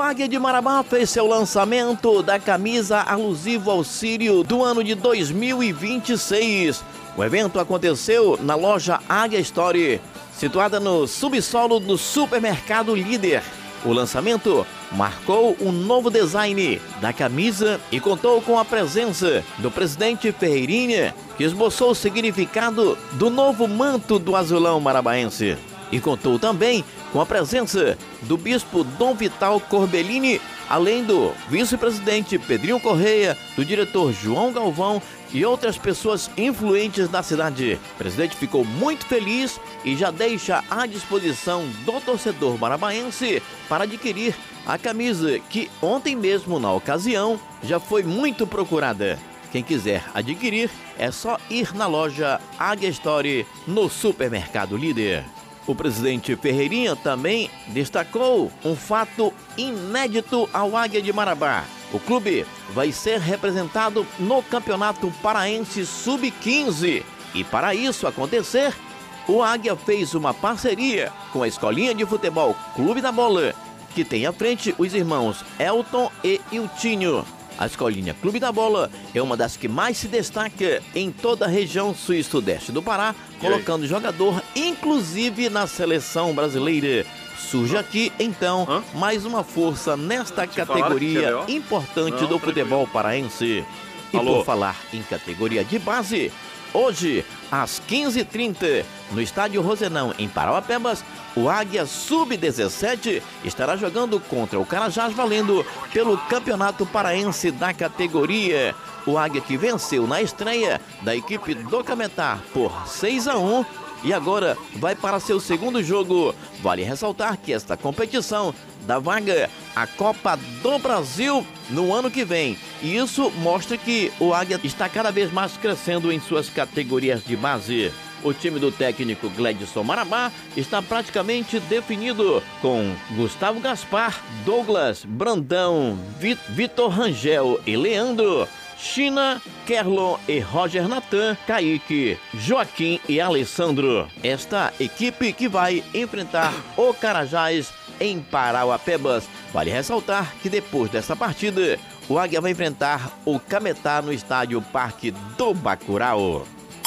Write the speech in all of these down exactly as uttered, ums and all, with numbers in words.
Águia de Marabá fez seu lançamento da camisa alusivo ao Sírio do ano de dois mil e vinte e seis. O evento aconteceu na loja Águia Story, situada no subsolo do supermercado Líder. O lançamento marcou um novo design da camisa e contou com a presença do presidente Ferreirinha, que esboçou o significado do novo manto do azulão marabaense. E contou também com a presença do bispo Dom Vital Corbellini, além do vice-presidente Pedrinho Correia, do diretor João Galvão e outras pessoas influentes da cidade. O presidente ficou muito feliz e já deixa à disposição do torcedor marabaense para adquirir a camisa que ontem mesmo, na ocasião, já foi muito procurada. Quem quiser adquirir é só ir na loja Águia Story no supermercado Líder. O presidente Ferreirinha também destacou um fato inédito ao Águia de Marabá. O clube vai ser representado no Campeonato Paraense sub quinze. E para isso acontecer, o Águia fez uma parceria com a Escolinha de Futebol Clube da Bola, que tem à frente os irmãos Elton e Iltinho. A Escolinha Clube da Bola é uma das que mais se destaca em toda a região sul e sudeste do Pará, colocando jogador inclusive na seleção brasileira. Surge aqui, então, Hã? mais uma força nesta Te categoria importante Não, do futebol paraense. E Alô? por falar em categoria de base, hoje, às quinze e trinta, no estádio Rosenão, em Parauapebas, o Águia sub dezessete estará jogando contra o Carajás, valendo pelo Campeonato Paraense da categoria. O Águia que venceu na estreia da equipe do Cametá por seis a um e agora vai para seu segundo jogo. Vale ressaltar que esta competição dá vaga à Copa do Brasil no ano que vem. E isso mostra que o Águia está cada vez mais crescendo em suas categorias de base. O time do técnico Gledson Marabá está praticamente definido, com Gustavo Gaspar, Douglas, Brandão, Vitor Rangel e Leandro, China, Kerlon e Roger Natan, Kaique, Joaquim e Alessandro. Esta equipe que vai enfrentar o Carajás em Parauapebas. Vale ressaltar que depois dessa partida, o Águia vai enfrentar o Cametá no estádio Parque do Bacurau.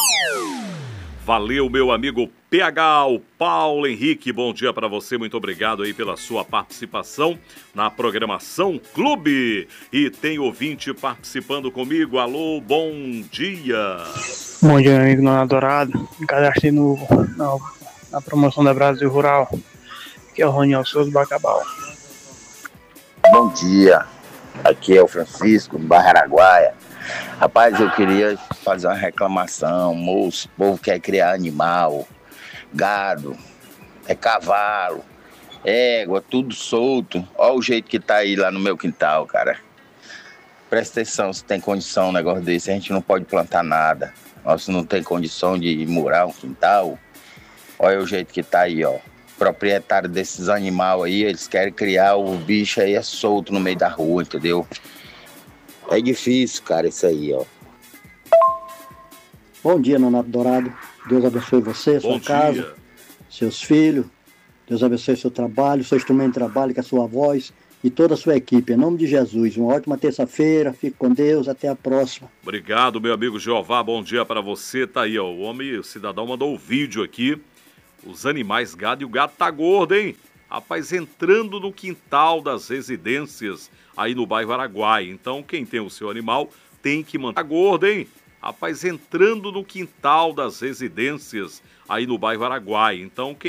Valeu, meu amigo P H, o Paulo Henrique, bom dia para você, muito obrigado aí pela sua participação na programação Clube. E tem ouvinte participando comigo, alô, bom dia. Bom dia, meu amigo Nona Dourado, cadastrei no, na, na promoção da Brasil Rural, que é o Roniel Souza Bacabal. Bom dia, aqui é o Francisco, do bairro Araguaia. Rapaz, eu queria fazer uma reclamação. Moço, o povo quer criar animal, gado, é cavalo, égua, tudo solto. Olha o jeito que tá aí lá no meu quintal, cara. Presta atenção, se tem condição um negócio desse. A gente não pode plantar nada. Nós não tem condição de murar um quintal. Olha o jeito que tá aí, ó. Proprietário desses animais aí, eles querem criar o bicho aí é solto no meio da rua, entendeu? É difícil, cara, isso aí, ó. Bom dia, Nonato Dourado. Deus abençoe você, sua casa, seus filhos. Deus abençoe seu trabalho, seu instrumento de trabalho, com a sua voz e toda a sua equipe. Em nome de Jesus, uma ótima terça-feira. Fique com Deus, até a próxima. Obrigado, meu amigo Jeová. Bom dia para você. Tá aí, ó. O homem, o cidadão mandou o vídeo aqui. Os animais gado e o gato tá gordo, hein? Rapaz, entrando no quintal das residências aí no bairro Araguaia. Então, quem tem o seu animal tem que manter. Tá gordo, hein? Rapaz, entrando no quintal das residências aí no bairro Araguaia. Então, quem